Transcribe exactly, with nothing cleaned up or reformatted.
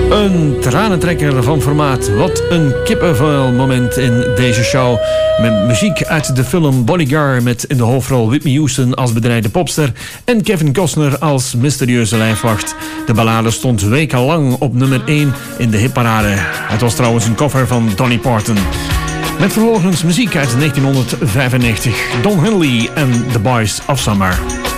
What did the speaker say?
Een tranentrekker van formaat. Wat een kippenvel moment in deze show. Met muziek uit de film Bodyguard met in de hoofdrol Whitney Houston als bedreigde popster en Kevin Costner als mysterieuze lijfwacht. De ballade stond wekenlang op nummer één in de hitparade. Het was trouwens een cover van Dolly Parton. Met vervolgens muziek uit negentien vijfennegentig. Don Henley en The Boys of Summer.